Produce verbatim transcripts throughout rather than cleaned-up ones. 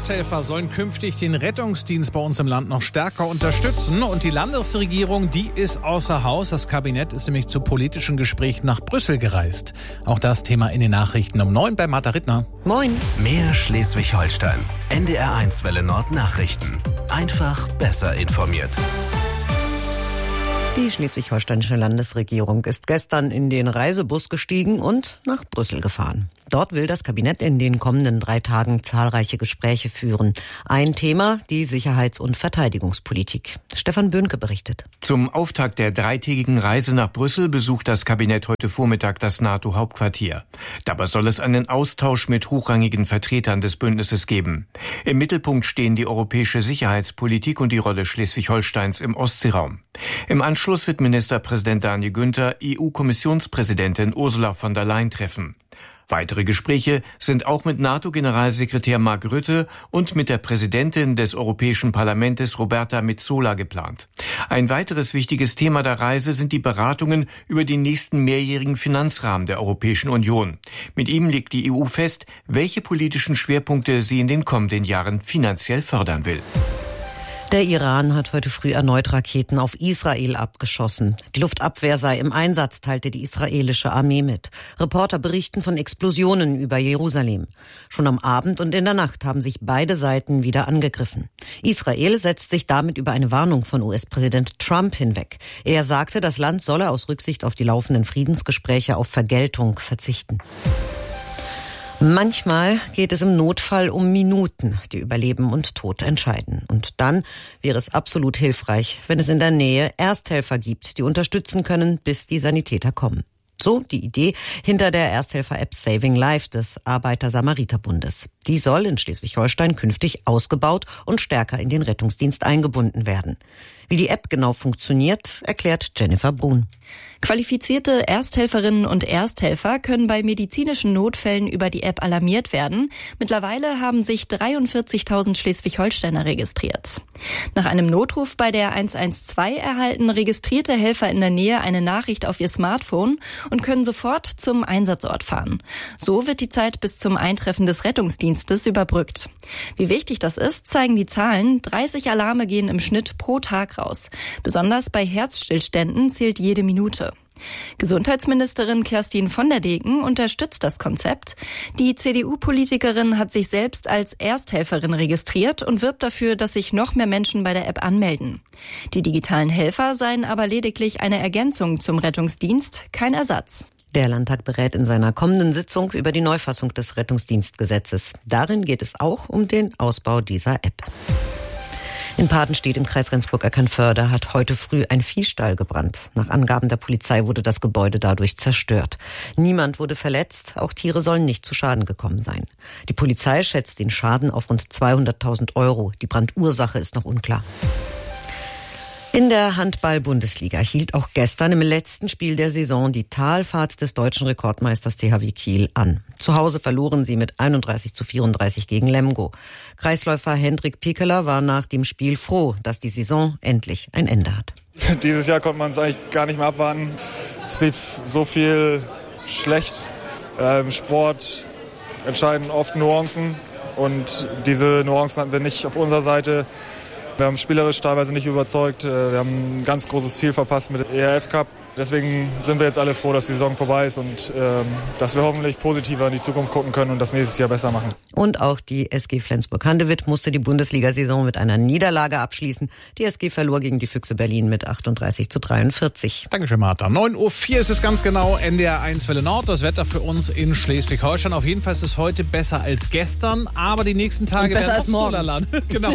Ersthelfer sollen künftig den Rettungsdienst bei uns im Land noch stärker unterstützen. Und die Landesregierung, die ist außer Haus. Das Kabinett ist nämlich zu politischen Gesprächen nach Brüssel gereist. Auch das Thema in den Nachrichten um neun bei Martha Rittner. Moin. Mehr Schleswig-Holstein. N D R eins Welle Nord Nachrichten. Einfach besser informiert. Die schleswig-holsteinische Landesregierung ist gestern in den Reisebus gestiegen und nach Brüssel gefahren. Dort will das Kabinett in den kommenden drei Tagen zahlreiche Gespräche führen. Ein Thema, die Sicherheits- und Verteidigungspolitik. Stefan Böhnke berichtet. Zum Auftakt der dreitägigen Reise nach Brüssel besucht das Kabinett heute Vormittag das NATO-Hauptquartier. Dabei soll es einen Austausch mit hochrangigen Vertretern des Bündnisses geben. Im Mittelpunkt stehen die europäische Sicherheitspolitik und die Rolle Schleswig-Holsteins im Ostseeraum. Im Anschluss wird Ministerpräsident Daniel Günther E U-Kommissionspräsidentin Ursula von der Leyen treffen. Weitere Gespräche sind auch mit NATO-Generalsekretär Mark Rutte und mit der Präsidentin des Europäischen Parlaments Roberta Metsola geplant. Ein weiteres wichtiges Thema der Reise sind die Beratungen über den nächsten mehrjährigen Finanzrahmen der Europäischen Union. Mit ihm legt die E U fest, welche politischen Schwerpunkte sie in den kommenden Jahren finanziell fördern will. Der Iran hat heute früh erneut Raketen auf Israel abgeschossen. Die Luftabwehr sei im Einsatz, teilte die israelische Armee mit. Reporter berichten von Explosionen über Jerusalem. Schon am Abend und in der Nacht haben sich beide Seiten wieder angegriffen. Israel setzt sich damit über eine Warnung von U S-Präsident Trump hinweg. Er sagte, das Land solle aus Rücksicht auf die laufenden Friedensgespräche auf Vergeltung verzichten. Manchmal geht es im Notfall um Minuten, die über Leben und Tod entscheiden. Und dann wäre es absolut hilfreich, wenn es in der Nähe Ersthelfer gibt, die unterstützen können, bis die Sanitäter kommen. So die Idee hinter der Ersthelfer-App Saving Life des Arbeiter-Samariter-Bundes. Die soll in Schleswig-Holstein künftig ausgebaut und stärker in den Rettungsdienst eingebunden werden. Wie die App genau funktioniert, erklärt Jennifer Brun. Qualifizierte Ersthelferinnen und Ersthelfer können bei medizinischen Notfällen über die App alarmiert werden. Mittlerweile haben sich dreiundvierzigtausend Schleswig-Holsteiner registriert. Nach einem Notruf bei der eins eins zwei erhalten registrierte Helfer in der Nähe eine Nachricht auf ihr Smartphone und können sofort zum Einsatzort fahren. So wird die Zeit bis zum Eintreffen des Rettungsdienstes überbrückt. Wie wichtig das ist, zeigen die Zahlen. dreißig Alarme gehen im Schnitt pro Tag raus. Besonders bei Herzstillständen zählt jede Minute. Gesundheitsministerin Kerstin von der Degen unterstützt das Konzept. Die C D U-Politikerin hat sich selbst als Ersthelferin registriert und wirbt dafür, dass sich noch mehr Menschen bei der App anmelden. Die digitalen Helfer seien aber lediglich eine Ergänzung zum Rettungsdienst, kein Ersatz. Der Landtag berät in seiner kommenden Sitzung über die Neufassung des Rettungsdienstgesetzes. Darin geht es auch um den Ausbau dieser App. In Padenstedt im Kreis Rendsburg-Eckernförde hat heute früh ein Viehstall gebrannt. Nach Angaben der Polizei wurde das Gebäude dadurch zerstört. Niemand wurde verletzt, auch Tiere sollen nicht zu Schaden gekommen sein. Die Polizei schätzt den Schaden auf rund zweihunderttausend Euro. Die Brandursache ist noch unklar. In der Handball-Bundesliga hielt auch gestern im letzten Spiel der Saison die Talfahrt des deutschen Rekordmeisters T H W Kiel an. Zu Hause verloren sie mit einunddreißig zu vierunddreißig gegen Lemgo. Kreisläufer Hendrik Piekeler war nach dem Spiel froh, dass die Saison endlich ein Ende hat. Dieses Jahr konnte man es eigentlich gar nicht mehr abwarten. Es lief so viel schlecht. Im Sport entscheiden oft Nuancen und diese Nuancen hatten wir nicht auf unserer Seite. Wir haben spielerisch teilweise nicht überzeugt. Wir haben ein ganz großes Ziel verpasst mit dem E R F Cup. Deswegen sind wir jetzt alle froh, dass die Saison vorbei ist und ähm, dass wir hoffentlich positiver in die Zukunft gucken können und das nächstes Jahr besser machen. Und auch die S G Flensburg-Handewitt musste die Bundesliga-Saison mit einer Niederlage abschließen. Die S G verlor gegen die Füchse Berlin mit achtunddreißig zu dreiundvierzig. Dankeschön, Martha. neun Uhr vier ist es ganz genau, N D R eins Welle Nord. Das Wetter für uns in Schleswig-Holstein. Auf jeden Fall ist es heute besser als gestern, aber die nächsten Tage besser werden als morgen. Genau.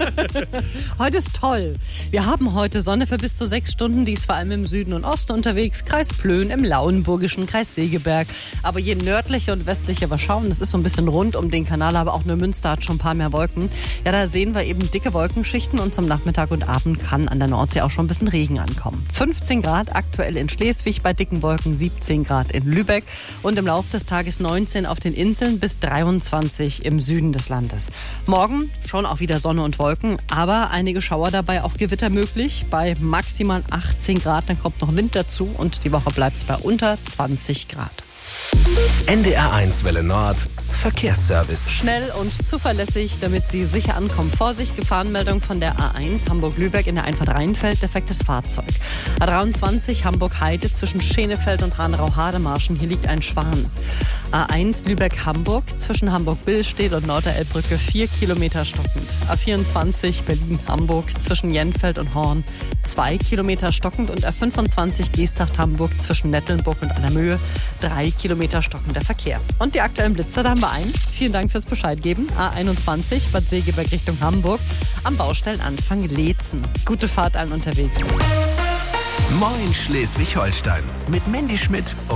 Heute ist toll. Wir haben heute Sonne für bis zu sechs Stunden. Die ist vor allem im Süden und Osten unterwegs. Kreis Plön, im Lauenburgischen, Kreis Segeberg. Aber je nördlicher und westlicher wir schauen, das ist so ein bisschen rund um den Kanal, aber auch Neumünster hat schon ein paar mehr Wolken. Ja, da sehen wir eben dicke Wolkenschichten und zum Nachmittag und Abend kann an der Nordsee auch schon ein bisschen Regen ankommen. fünfzehn Grad aktuell in Schleswig, bei dicken Wolken siebzehn Grad in Lübeck und im Laufe des Tages neunzehn auf den Inseln bis dreiundzwanzig im Süden des Landes. Morgen schon auch wieder Sonne und Wolken, aber einige Schauer dabei, auch Gewitter möglich bei maximal achtzehn Grad. Dann kommt noch Wind dazu und die Woche bleibt es bei unter zwanzig Grad. N D R eins Welle Nord Verkehrsservice. Schnell und zuverlässig, damit Sie sicher ankommen. Vorsicht, Gefahrenmeldung von der A eins Hamburg-Lübeck in der Einfahrt Rheinfeld, defektes Fahrzeug. A dreiundzwanzig Hamburg-Heide zwischen Schenefeld und Hanau-Hademarschen, hier liegt ein Schwan. A eins Lübeck-Hamburg zwischen Hamburg-Billstedt und Nord-der-Elbbrücke vier Kilometer stockend. A vierundzwanzig Berlin-Hamburg zwischen Jenfeld und Horn zwei Kilometer stockend und A fünfundzwanzig Geesthacht-Hamburg zwischen Nettelnburg und Allermöhe drei Kilometer stockender Verkehr. Und die aktuellen Blitzer, da haben wir einen. Vielen Dank fürs Bescheid geben. A einundzwanzig Bad Segeberg Richtung Hamburg am Baustellenanfang Leetzen. Gute Fahrt allen unterwegs. Moin Schleswig-Holstein mit Mandy Schmidt und